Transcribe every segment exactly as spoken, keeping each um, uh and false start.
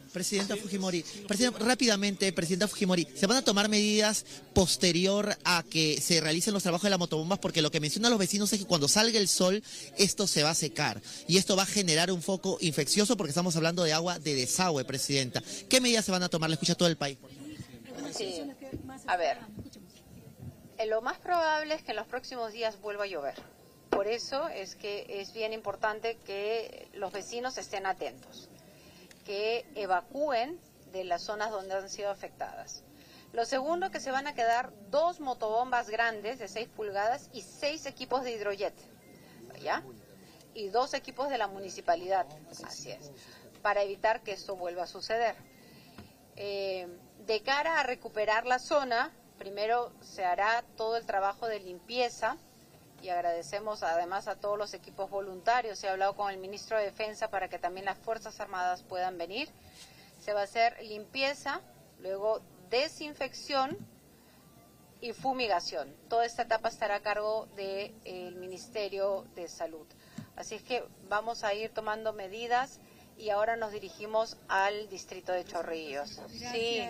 Presidenta Fujimori, presidenta, rápidamente, Presidenta Fujimori, ¿se van a tomar medidas posterior a que se realicen los trabajos de las motobombas? Porque lo que mencionan los vecinos es que cuando salga el sol, esto se va a secar y esto va a generar un foco infeccioso porque estamos hablando de agua de desagüe, Presidenta. ¿Qué medidas se van a tomar? Le escucha todo el país. Sí, a ver, eh, lo más probable es que en los próximos días vuelva a llover. Por eso es que es bien importante que los vecinos estén atentos, que evacúen de las zonas donde han sido afectadas. Lo segundo, que se van a quedar dos motobombas grandes de seis pulgadas y seis equipos de hidrojet, ¿ya? Y dos equipos de la municipalidad, así es, para evitar que esto vuelva a suceder. Eh, de cara a recuperar la zona, primero se hará todo el trabajo de limpieza, y agradecemos además a todos los equipos voluntarios. He hablado con el ministro de Defensa para que también las Fuerzas Armadas puedan venir. Se va a hacer limpieza, luego desinfección y fumigación. Toda esta etapa estará a cargo del Ministerio de Salud. Así es que vamos a ir tomando medidas y ahora nos dirigimos al distrito de Chorrillos. Sí.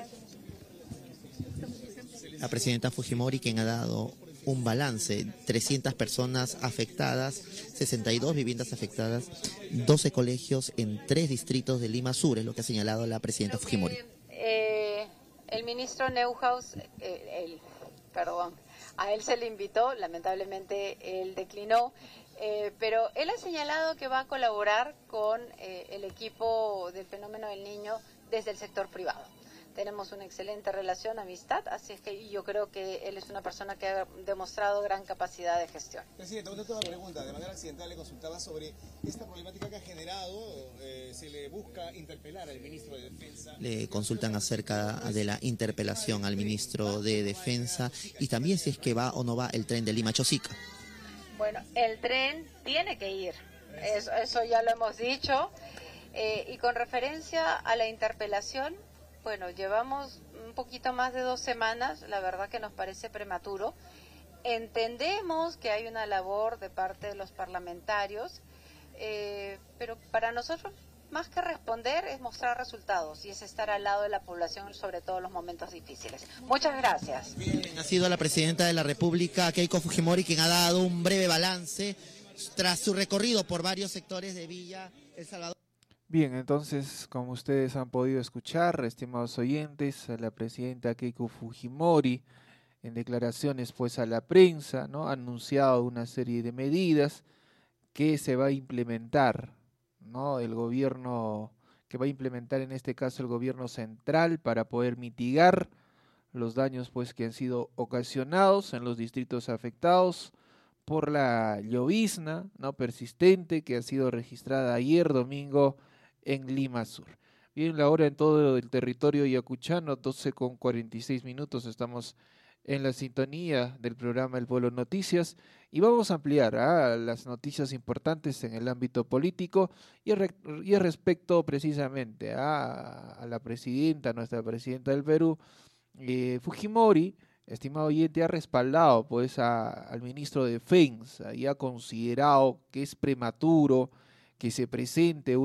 La presidenta Fujimori, quien ha dado un balance, trescientas personas afectadas, sesenta y dos viviendas afectadas, doce colegios en tres distritos de Lima Sur, es lo que ha señalado la presidenta que, Fujimori. Eh, el ministro Neuhaus, eh, el, perdón, a él se le invitó, lamentablemente él declinó, eh, pero él ha señalado que va a colaborar con eh, el equipo del fenómeno del niño desde el sector privado. Tenemos una excelente relación, amistad, así es que yo creo que él es una persona que ha demostrado gran capacidad de gestión. Presidenta, una última pregunta. De manera accidental le consultaba sobre esta problemática que ha generado. Eh, se le busca interpelar al ministro de Defensa. Le consultan acerca de la interpelación al ministro de Defensa y también si es que va o no va el tren de Lima-Chosica. Bueno, el tren tiene que ir, eso, eso ya lo hemos dicho. Eh, y con referencia a la interpelación, bueno, llevamos un poquito más de dos semanas, la verdad que nos parece prematuro. Entendemos que hay una labor de parte de los parlamentarios, eh, pero para nosotros más que responder es mostrar resultados y es estar al lado de la población, sobre todo en los momentos difíciles. Muchas gracias. Bien, ha sido la presidenta de la República, Keiko Fujimori, quien ha dado un breve balance tras su recorrido por varios sectores de Villa El Salvador. Bien, entonces, como ustedes han podido escuchar, estimados oyentes, a la presidenta Keiko Fujimori, en declaraciones pues a la prensa, ¿no?, ha anunciado una serie de medidas que se va a implementar, ¿no?, el gobierno, que va a implementar en este caso el gobierno central para poder mitigar los daños pues que han sido ocasionados en los distritos afectados por la llovizna, ¿no?, persistente que ha sido registrada ayer domingo en Lima Sur. Bien, la hora en todo el territorio yacuchano, doce con cuarenta y seis minutos, estamos en la sintonía del programa El Pueblo Noticias y vamos a ampliar ¿ah? las noticias importantes en el ámbito político y, re, y respecto precisamente ¿ah? a la presidenta, nuestra presidenta del Perú, eh, Fujimori, estimado oyente, ha respaldado pues a, al ministro de Defensa y ha considerado que es prematuro que se presente un